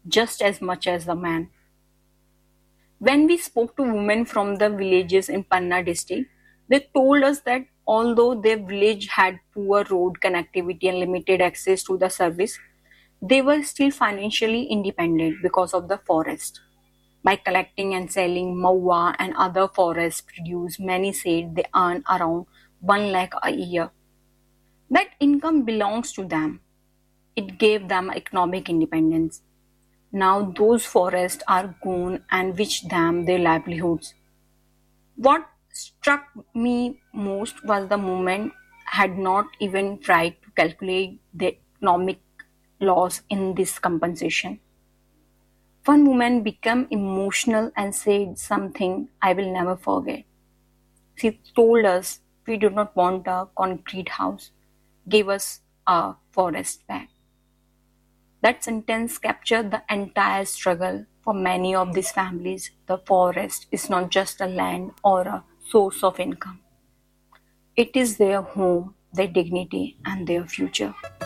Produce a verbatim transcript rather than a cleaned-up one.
just as much as the man. When we spoke to women from the villages in Panna district, they told us that although their village had poor road connectivity and limited access to the service, they were still financially independent because of the forest. By collecting and selling maua and other forest produce, many said they earn around one lakh a year. That income belongs to them. It gave them economic independence. Now those forests are gone and which them their livelihoods. What struck me most was the movement had not even tried to calculate the economic loss in this compensation. One woman became emotional and said something I will never forget. She told us, "We do not want a concrete house. Give us a forest back." That sentence captured the entire struggle. For many of these families, the forest is not just a land or a source of income. It is their home, their dignity, and their future.